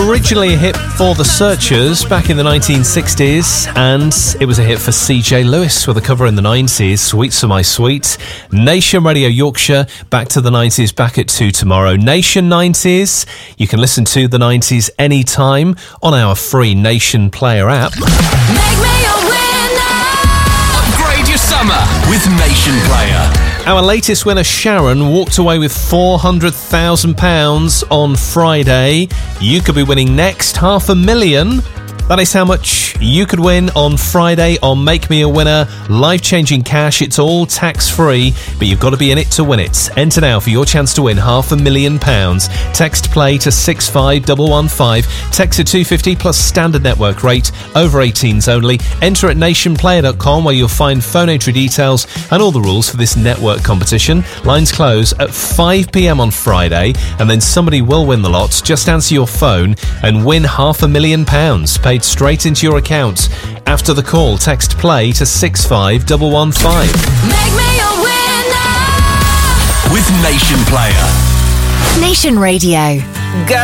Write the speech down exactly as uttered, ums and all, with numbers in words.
originally a hit for The Searchers back in the nineteen sixties, and it was a hit for C J Lewis with a cover in the nineties, Sweets For My Sweet. Nation Radio Yorkshire, back to the nineties, back at two tomorrow. Nation nineties, you can listen to the nineties anytime on our free Nation Player app. Make me a winner. Upgrade your summer with Nation Player. Our latest winner, Sharon, walked away with four hundred thousand pounds on Friday. You could be winning next half a million. That is how much you could win on Friday on Make Me a Winner. Life-changing cash. It's all tax-free, but you've got to be in it to win it. Enter now for your chance to win half a million pounds. Text play to six five one one five. Text to two fifty plus standard network rate. Over eighteens only. Enter at nation player dot com where you'll find phone entry details and all the rules for this network competition. Lines close at five p.m. on Friday, and then somebody will win the lot. Just answer your phone and win half a million pounds paid straight into your account. After the call, text play to six five one one five. Make me a winner. With Nation Player. Nation Radio.